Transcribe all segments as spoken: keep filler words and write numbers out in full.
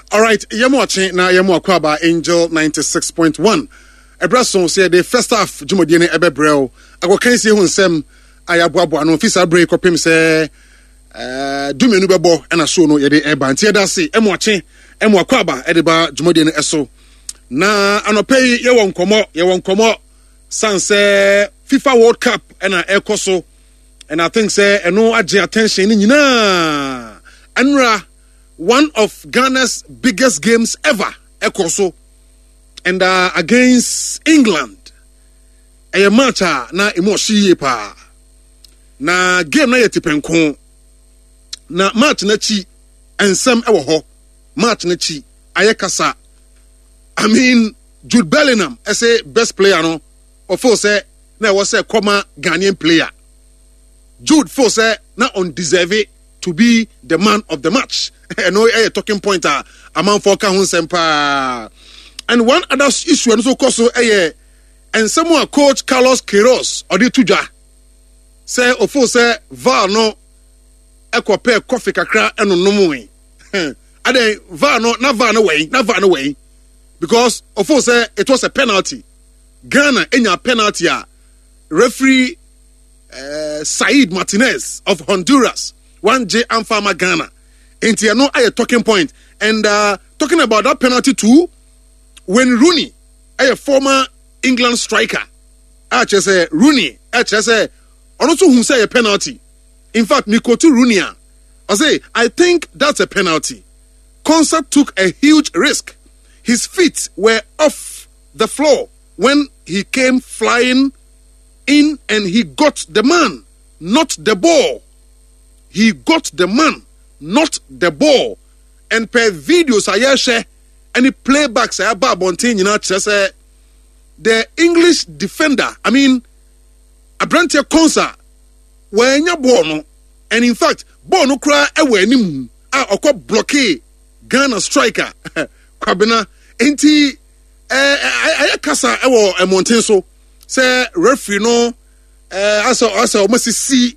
All right, yemu watching na yemu akwaba Angel ninety-six point one. Ebrason say the first half jumodie ne ebebrel. Ago kan see hu nsem ayaboabo ano fisa break opim say eh du menu bebo na so no ye de eba ntie da se emu watching emu akwaba e de ba jumodie ne eso. Na anopei ye won komo ye won komo sanse FIFA World Cup na ekoso and I think say eno age attention ni nyina anra one of Ghana's biggest games ever ekoso and uh, against England a match na emoshi pa na game na yetipenko na match na chi ensem ewo ho match na chi ayekasa I mean Jude Bellingham as a best player no of course say na was a comma Ghanaian player Jude for say na undeserved to be the man of the match. I know a talking point a man for Kahun Sempa. And one other issue and so also a and someone coach Carlos Queiroz or the Tuja say of course say VAR no ekwape coffee kakra eno no mu wi. Ade VAR no na VAR no way, na VAR no way because of course say it was a penalty. Ghana enya penalty a referee uh, Said Martinez of Honduras one J Amfama Ghana. And you know a talking point. And uh, talking about that penalty too, when Rooney, a former England striker, I just say Rooney, I just say, also who say a penalty. In fact, Mikotu Rooney, I say, I think that's a penalty. Concert took a huge risk. His feet were off the floor when he came flying in and he got the man, not the ball. He got the man, not the ball. And per videos I share any playbacks I about Bontin, you know, say the English defender, I mean, a brand new concert when you're born, and in fact, born cry away nim a or blockade Ghana striker Kwabena enti eh I kasa ewo e Montin so say referee no eh aso aso almost see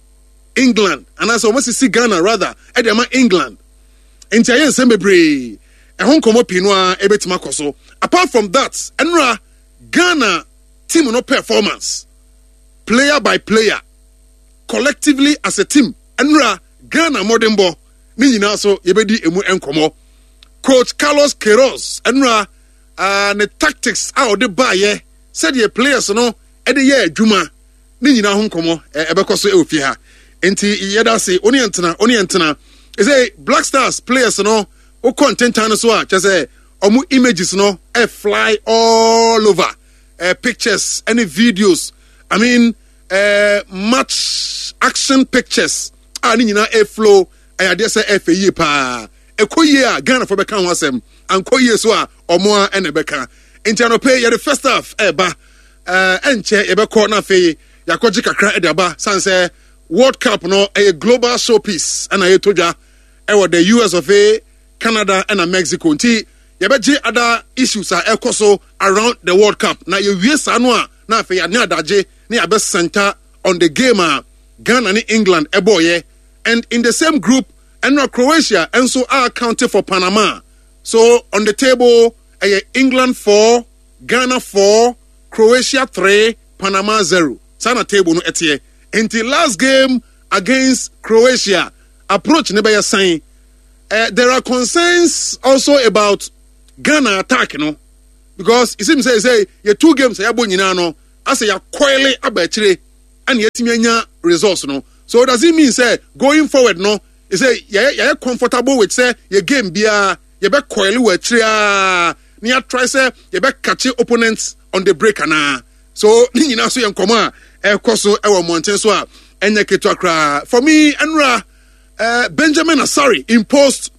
England and as almost see Ghana rather e dey ma England enti ayen sem bebre e hon komo pinu a e betima koso. Apart from that enra Ghana team no performance player by player collectively as a team enra Ghana modern ball ni nyina so yebedi emu enkomo. Coach Carlos Queiroz enra uh the tactics out the bar yeah said the players no e dey ye adwuma ni nyina ho nkomo e bekoso e ofie ha enti yeda say oni entena oni entena e say Black Stars players no o content an so a say omu images no e fly all over uh, pictures any videos I mean uh, match action pictures ah ni nyina e flow I dey say e fe yi pa e koye a Ghana for beka ho asem an koye so a omo a ene beka enti anope ye the first half e ba uh, enche ye beko na fe yakoji kakra e de ba sanse World Cup no a global showpiece and I toja e the U S of A, Canada and Mexico nti ye beje other issues are ekoso around the World Cup na ye wies anu a na fe ya ne adaje ne abe center on the game a Ghana and England e boye and in the same group and Croatia and so are accounted for Panama. So on the table uh, England four, Ghana four, Croatia three, Panama zero. Sana table no etie. Until last game against Croatia, approach never ya saying uh, there are concerns also about Ghana attack, you know, because it seems say say your two games ya bo nyina no as ya coile abachire and yetimi anya results no. So does it mean say going forward no you say yeah yeah comfortable with say your game bia you be coil we tria near try say you be catch opponents on the break na so ni nyina so yen koma e koso e wo Monten so a enye keto akra for me enra uh, Benjamin Asare imposed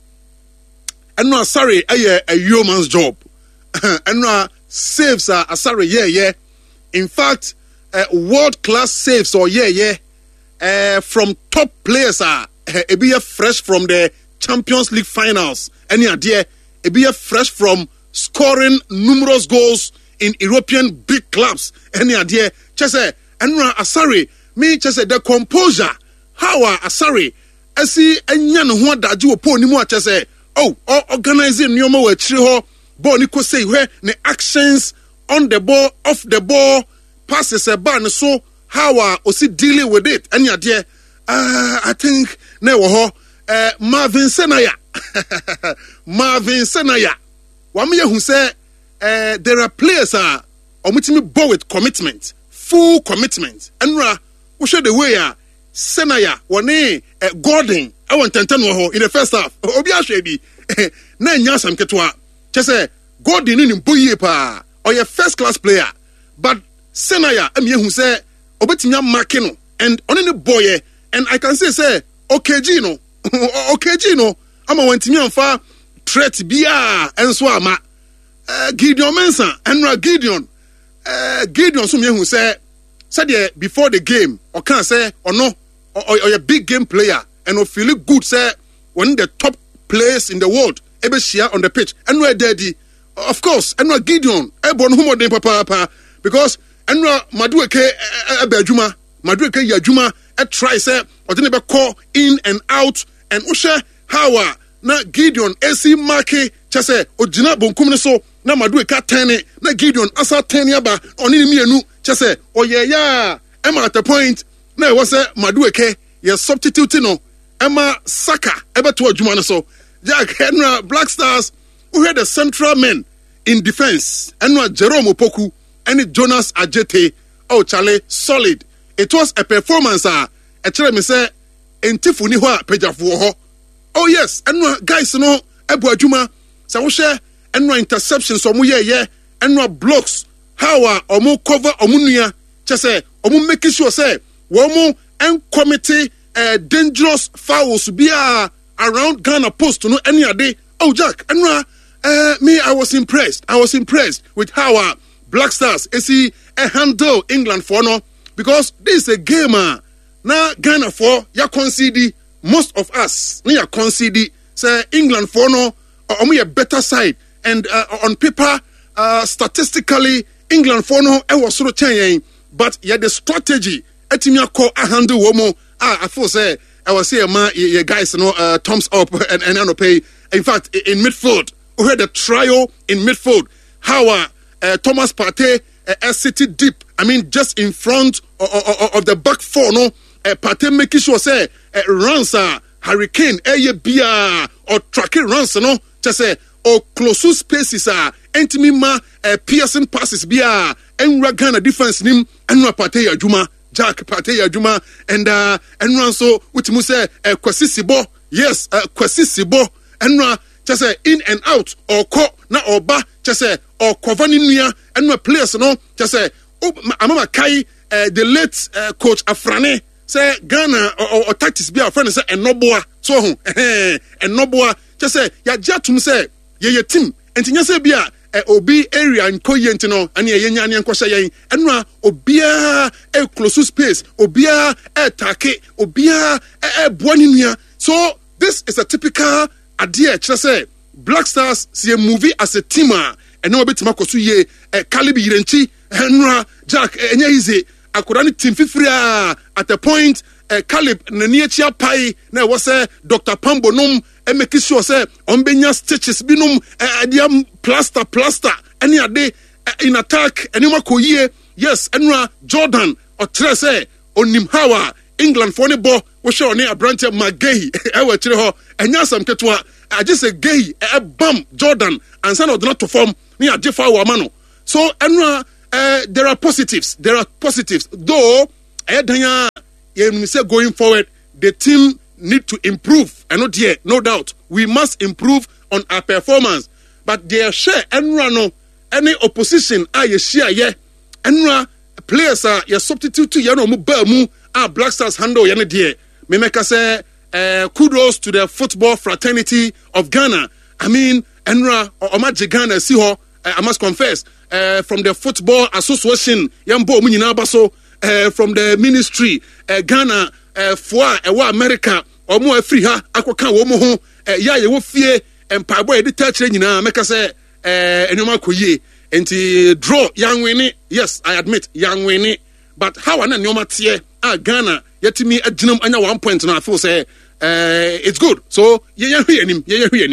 enra Asare a a yeoman's job enra saves uh, Asare yeah yeah in fact uh, world class saves or yeah yeah uh, from top players are uh, e be fresh from the Champions League finals any idea e be fresh from scoring numerous goals in European big clubs any idea just say enra Asare me just say the composure how Asare asi enya no ho adage wo po ni mu a just say oh organizing nneɛma wɔ akyire hɔ ball ni ko say hwɛ ne actions on the ball off the ball passes a ban so how are osi dealing with it any idea uh, I think na wo ho uh, Marvin Senaya Marvin Senaya wa me hu say uh, there are players are omutimi ball with commitment full commitment enra wo show the way uh, Senaya woni uh, Gordon I want ten ten wo ho in the first half obi ahwe bi na nya sam ketwa che say Gordon ni mboye pa or your first class player but Senaya emi hu say obetinya marking and on any boy and I can say say okay Gino okay Gino ama wantimi amfa threat bia enso ama uh, Gideon Mensah and Gideon uh, Gideon so me hu say said before the game or can say or no or, or a big game player and or feel good say when the top players in the world ebe share on the pitch and we daddy of course and Gideon e born humo den papa papa because and Madueke ebe adwuma Madueke ya adwuma e try say or dey be call in and out and ushe how na Gideon AC marke che say ogina bonkum ne so na Madueke ten na Gideon asa ten aba oni ni mienu che say oyeya e ma at the point na e was say Madueke ye substitute no e ma Saka ebe to adwuma ne so Jack Henry Black Stars who had the central men in defense and Jerome Opoku and Jonas Ajete oh Charlie solid it was a performance ah e chere me say entifuni ho a pejafo ho oh yes and guys no ebu adwuma say wo share and interceptions so mo ye ye and blocks how are omo cover omo nua che say omo make sure say wo mo en committee uh, dangerous fouls be uh, around Ghana post no any day oh Jack and uh, me I was impressed I was impressed with how uh, Black Stars see uh, handle England for no because this is a game uh, na Ghana for ya concede most of us na ya concede say England for no or uh, a better side and uh, on paper uh, statistically England for no e was so chen but yeah the strategy etimi akọ a handle womo ah I feel say I was say man you guys you know uh, thumbs up and and no pay in fact in midfield we had a trial in midfield how uh, uh, Thomas Partey uh, city deep I mean just in front of, of, of the back four no uh, Partey making sure say uh, runs uh, Hurricane eh bia or tracking runs no just say or close spaces are entimi ma uh, piercing passes bia and Ghana defense nim and Partey adwuma Jack Partey adwuma and uh, and run so utimu say uh, Kwesi Sibo yes uh, Kwesi Sibo and uh, just say in and out or ko na oba just say or cover ni nua and no players no just say oh amama kai uh, the late uh, coach Afrane say Ghana or, or, or tactics be our friend say enoboa so eh enoboa just say ya jatum say ye ye team entinya say bia uh, obi area nko ye ntino ane ye nya ane nko hye yen enua obia e close space obia e take obia e boa ni nua so this is a typical idea just say Black Stars see a movie as a team and no betima kosu ye Calibi Yirenchi enua Jack enye easy akoda ni team fifria at the point uh, Caleb na niachia pai na was say Doctor Pambo nom e make sure say on benya stitches binum uh, diam plaster plaster any ade uh, in attack enema koyie yes enra Jordan or tre say onim hawa England for ne bo wo show ne abrante Magay e wa kire ho enya sam ketwa I just say gay e bam Jordan and son of not to form me ajefa wa mano so enra uh, there are positives there are positives though I danya you say going forward the team need to improve and not yet no doubt we must improve on our performance but their share enra no any opposition ah ye share ye enra players are your substitute to you know mu ba mu ah Black Stars handle ye ne de me make say uh, kudos to the football fraternity of Ghana. I mean, Enra Omaji Ghana see ho, I must confess, uh, from the football association, Yambo Munina Baso, uh, from the ministry, uh, Ghana, uh, Fwa, Ewa America, Omo Afriha, Aquacan, Womo, uh, Ya Yofie, and Pabo editor Chenina, make us say, uh, Enoma Koye, and to draw young Winnie. Yes, I admit, young Winnie, but how an Enoma Tie, ah, Ghana, yet me a genome and one point, and I feel say, Uh, it's good. So, yeah, yeah, hear him. Yeah, yeah, hear him.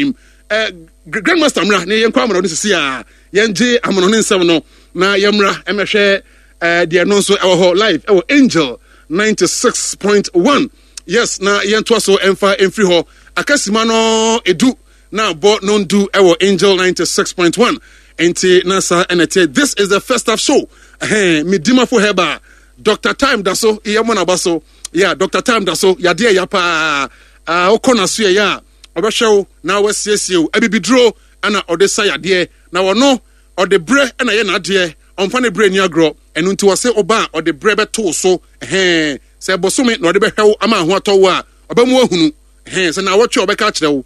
eh grandmaster mra ne yen kwa amano ne sisi a yen je amano ne nsem no na yemra emehwe eh de no so ewo ho live ewo Angel ninety-six point one. Yes, na yen to so emfa emfri ho akasima no edu na bo non do ewo Angel ninety-six point one. Enti nasa enete, this is the first half show. Eh midima fo heba Doctor Time daso iyemona baso. Yeah, Doctor Time daso yade ya pa ah okona so ya obehwew na wasiesie abibidro ana odesa yade na wono ode bre na ye na de omfa ne bre ni agro enu nti wose oba ode bre beto so eh se bosome na ode behwew ama ho atowo a obamu ahunu eh se na wotwe obeka kirewo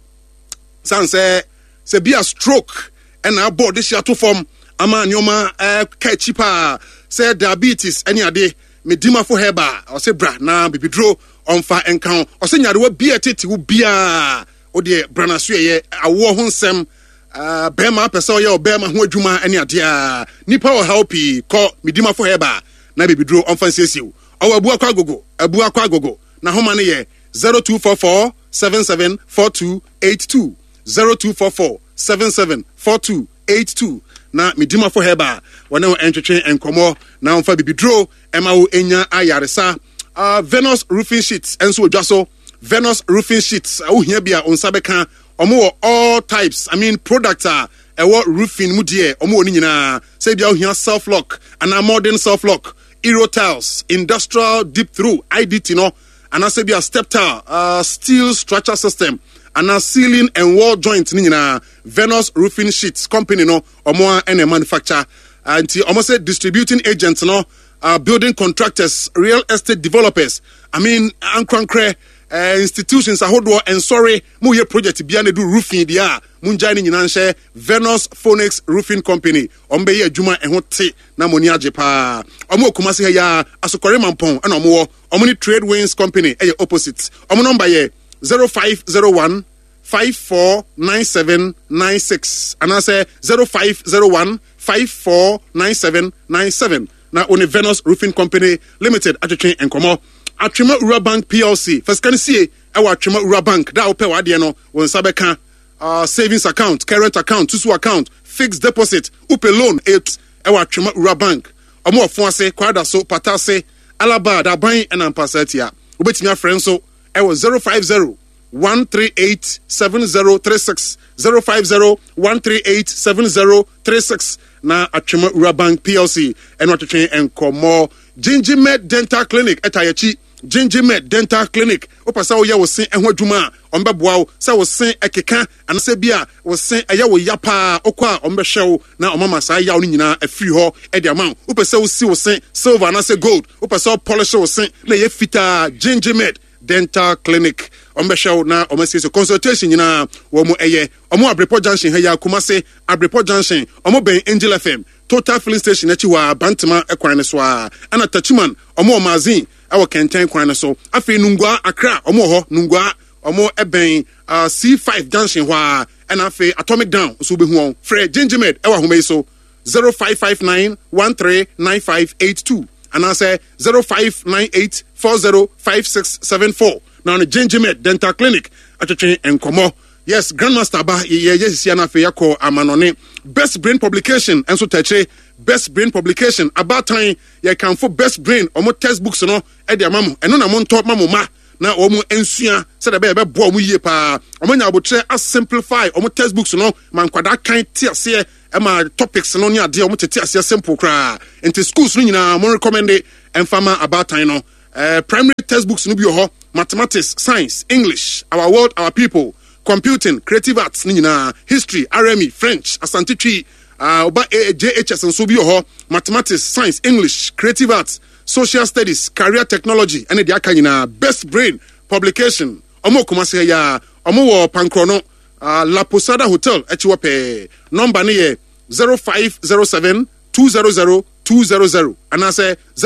san se se bia stroke ena body shi ato form ama nyoma eh ka chipa se diabetes any ade medima fo heba o se bra na bibidro omfa enkan o se nyarewa bia tete wo bia o de brana so ye awo ho nsem ah bema pese o ye o bema ho adwuma any ade a nipa o helpi ko medima fo heba na bibidro omfa nsiesie o abu akwa gogo abu akwa gogo na homa ne ye zero two four four seven seven four two eight two zero two four four seven seven four two eight two na medima fo heba wona entwetwe enkomo na omfa bibidro ema wo enya ayaresa uh, Venus roofing sheets enso odwaso Venus roofing sheets uh, ohia bia onsabeka omo all types I mean products are ewo roofing mu de omo ni nyina say bia ohia self lock and modern self lock Euro tiles industrial deep through I D T no and say bia step tile uh, steel structure system and a ceiling and wall joint ni nyina Venus roofing sheets company no omo and manufacture and almost say distributing agents no uh, building contractors real estate developers I mean ankrankre uh, institutions ahodo and sorry mu ye project bia na do roofing dia munja ni nyina nhye Venus Phoenix roofing company ombe ye adwuma ehho te na moni ajepa omo okumase ya asokore mampon na omo omo ni trade winds company e opposite omo number ye zero five zero one five four nine seven nine six and I say zero five zero one five four nine seven nine seven na on Venus Roofing Company Limited atwetwe enkomo Atwema Ura Bank P L C first can see e wa Atwema Ura Bank da ope wade no won sabeka uh, savings account current account tusu account fixed deposit upe loan eight e wa Atwema Ura Bank omo ofon ase kwada so patase alaba da ban enampasatia obetimi afren so e was zero five zero one three eight seven zero three six zero five zero one three eight seven zero three six na Atwema Ura Bank P L C and what to train and come Gingimed Dental Clinic etayachi Gingimed Dental Clinic opasa wo ya wo sen ehwo adwuma ombeboa wo se wo sen ekeka an se bia wo sen eya wo yapa okwa ombehwew na omama sa ya wo nyina afiri ho e de amount opasa wo si wo sen silver na se gold opasa polish wo sen na ye fita Gingimed Dental Clinic ombehwew na omasi consultation nyina wo mo eye omo Abrepo Junction ha ya Kumase Abrepo Junction omo ben Angel F M Total Filling Station echi wa Bantama ekwan ne so a ana Tachiman omo Mazin awo Kenten kwan ne so afi Nungwa Accra omo ho Nungwa omo eben uh, C five Junction wa ana afi Atomic Down so be hu Fred Gingimed ewa homa so zero five five nine one three nine five eight two and I say zero five nine eight four zero five six seven four now the Gingimed Dental Clinic atwetwe enkomo. Yes, Grandmaster ba ye yes ya na fe yakọ amanone best brain publication enso tache best brain publication about time ye can for best brain omo textbooks no e de amamo eno na mo nto mamo ma na omo ensua se de be be bo omo yie pa omo nya abotre as simplify omo textbooks no man kwada kan ti ase e ma topics no nya de omo tete ase simple kra into schools no nyina mo recommend enfama about time no uh, primary textbooks no bi ho mathematics science English our world our people computing, creative arts, nina, history, R M E, French, Asante Twi, uh, oba J H S and so be ho, mathematics, science, English, creative arts, social studies, career technology, and the akanyina best brain publication. Omo kumase ya, omo wo pankrono, uh, La Posada Hotel, echiwape, number niye zero five zero seven two zero zero two zero zero, and I say